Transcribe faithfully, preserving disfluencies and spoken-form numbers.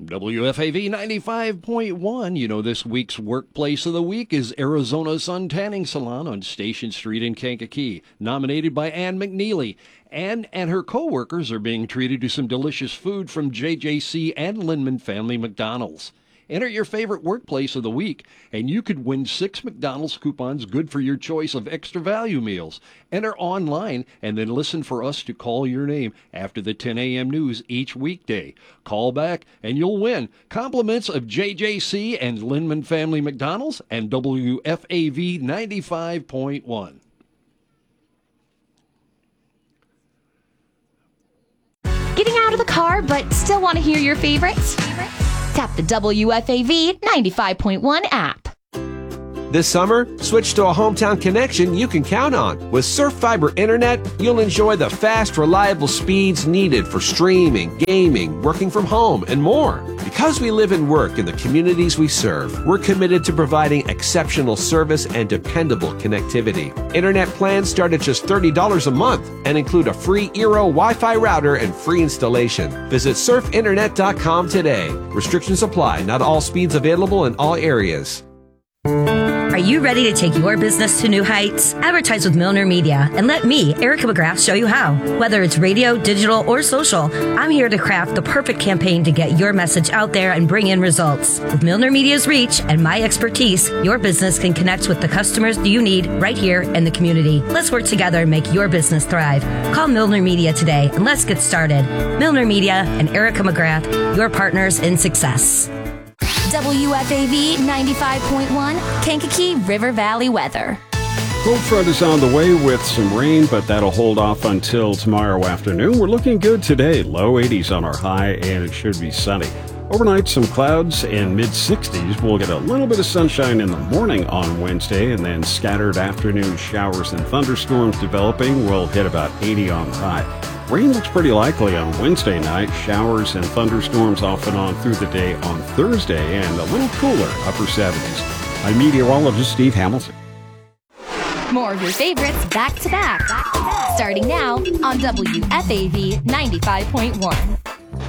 W F A V ninety-five point one. You know, this week's Workplace of the Week is Arizona Sun Tanning Salon on Station Street in Kankakee, nominated by Ann McNeely. Ann and her co-workers are being treated to some delicious food from J J C and Lindman Family McDonald's. Enter your favorite Workplace of the Week, and you could win six McDonald's coupons good for your choice of extra value meals. Enter online, and then listen for us to call your name after the ten a.m. news each weekday. Call back, and you'll win compliments of J J C and Lindman Family McDonald's and W F A V ninety-five point one. Getting out of the car, but still want to hear your favorites? Tap the W F A V ninety-five point one app. This summer, switch to a hometown connection you can count on. With Surf Fiber Internet, you'll enjoy the fast, reliable speeds needed for streaming, gaming, working from home, and more. Because we live and work in the communities we serve, we're committed to providing exceptional service and dependable connectivity. Internet plans start at just thirty dollars a month and include a free Eero Wi-Fi router and free installation. Visit surf internet dot com today. Restrictions apply. Not all speeds available in all areas. Are you ready to take your business to new heights? Advertise with Milner Media and let me, Erica McGrath, show you how. Whether it's radio, digital, or social, I'm here to craft the perfect campaign to get your message out there and bring in results. With Milner Media's reach and my expertise, your business can connect with the customers you need right here in the community. Let's work together and make your business thrive. Call Milner Media today and let's get started. Milner Media and Erica McGrath, your partners in success. W F A V ninety-five point one, Kankakee River Valley weather. Cold front is on the way with some rain, but that'll hold off until tomorrow afternoon. We're looking good today. Low eighties on our high, and it should be sunny. Overnight, some clouds and mid sixties. We'll get a little bit of sunshine in the morning on Wednesday, and then scattered afternoon showers and thunderstorms developing. We'll hit about eighty on the high. Rain looks pretty likely on Wednesday night. Showers and thunderstorms off and on through the day on Thursday, and a little cooler, upper seventies. I'm meteorologist Steve Hamilton. More of your favorites back to back. Starting now on W F A V ninety-five point one.